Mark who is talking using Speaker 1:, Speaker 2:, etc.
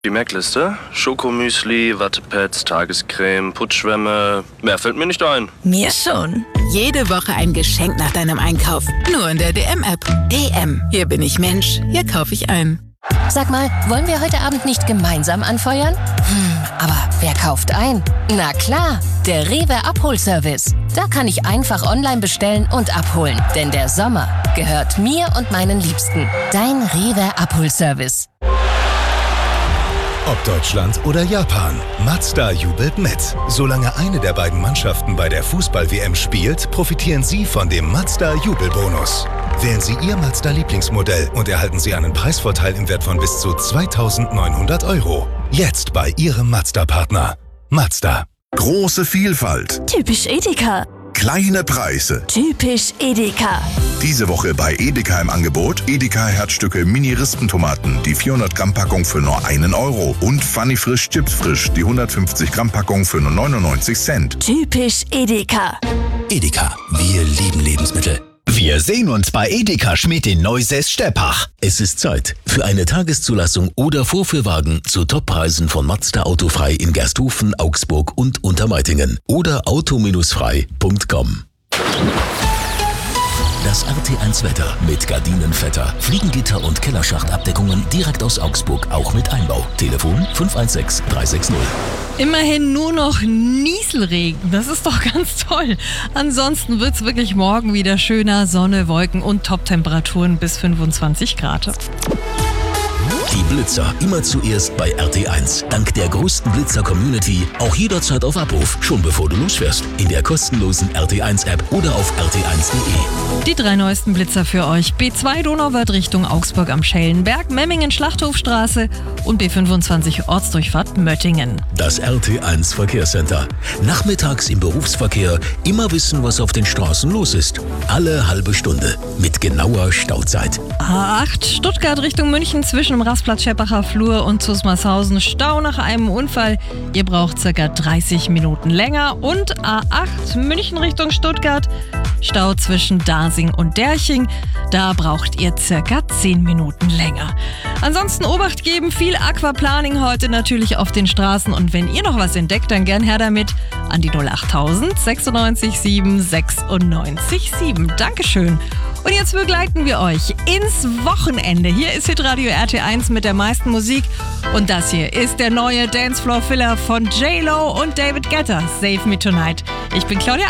Speaker 1: Die Merkliste? Schokomüsli, Wattepads, Tagescreme, Putzschwämme. Mehr fällt mir nicht ein.
Speaker 2: Mir schon.
Speaker 3: Jede Woche ein Geschenk nach deinem Einkauf. Nur in der DM-App. DM. Hier bin ich Mensch. Hier kaufe ich ein.
Speaker 4: Sag mal, wollen wir heute Abend nicht gemeinsam anfeuern? Aber wer kauft ein? Na klar, der Rewe Abholservice. Da kann ich einfach online bestellen und abholen. Denn der Sommer gehört mir und meinen Liebsten. Dein Rewe Abholservice.
Speaker 5: Ob Deutschland oder Japan, Mazda jubelt mit. Solange eine der beiden Mannschaften bei der Fußball-WM spielt, profitieren Sie von dem Mazda-Jubelbonus. Wählen Sie Ihr Mazda-Lieblingsmodell und erhalten Sie einen Preisvorteil im Wert von bis zu 2.900 €. Jetzt bei Ihrem Mazda-Partner. Mazda.
Speaker 6: Große Vielfalt.
Speaker 2: Typisch Edeka.
Speaker 6: Kleine Preise.
Speaker 2: Typisch Edeka.
Speaker 6: Diese Woche bei Edeka im Angebot Edeka Herzstücke Mini-Rispentomaten, die 400 Gramm Packung für nur 1 € und Funny Frisch Chips Frisch, die 150 Gramm Packung für nur 99 Cent.
Speaker 2: Typisch Edeka.
Speaker 7: Edeka, wir lieben Lebensmittel. Wir sehen uns bei Edeka Schmidt in Neusäß-Steppach. Es ist Zeit für eine Tageszulassung oder Vorführwagen zu Toppreisen von Mazda Autofrei in Gersthofen, Augsburg und Untermeitingen oder auto-frei.com. Das RT1 Wetter mit Gardinenvetter, Fliegengitter und Kellerschachtabdeckungen direkt aus Augsburg, auch mit Einbau. Telefon 516 360.
Speaker 8: Immerhin nur noch Nieselregen, das ist doch ganz toll. Ansonsten wird es wirklich morgen wieder schöner, Sonne, Wolken und Top-Temperaturen bis 25 Grad.
Speaker 7: Die Blitzer immer zuerst bei RT1. Dank der größten Blitzer-Community auch jederzeit auf Abruf, schon bevor du losfährst. In der kostenlosen RT1-App oder auf rt1.de.
Speaker 8: Die 3 neuesten Blitzer für euch. B2 Donauwörth Richtung Augsburg am Schellenberg, Memmingen Schlachthofstraße und B25 Ortsdurchfahrt Möttingen.
Speaker 7: Das RT1 Verkehrscenter. Nachmittags im Berufsverkehr immer wissen, was auf den Straßen los ist. Alle halbe Stunde mit genauer Stauzeit.
Speaker 8: A8 Stuttgart Richtung München zwischen dem Rastplatz Scheppacher Flur und Zusmarshausen. Stau nach einem Unfall. Ihr braucht ca. 30 Minuten länger. Und A8 München Richtung Stuttgart. Stau zwischen Dasing und Derching. Da braucht ihr ca. 10 Minuten länger. Ansonsten Obacht geben, viel Aquaplaning heute natürlich auf den Straßen. Und wenn ihr noch was entdeckt, dann gern her damit an die 08000 96 7 96 7. Dankeschön. Und jetzt begleiten wir euch ins Wochenende. Hier ist Hitradio RT1 mit der meisten Musik. Und das hier ist der neue Dancefloor-Filler von J-Lo und David Guetta. Save Me Tonight. Ich bin Claudia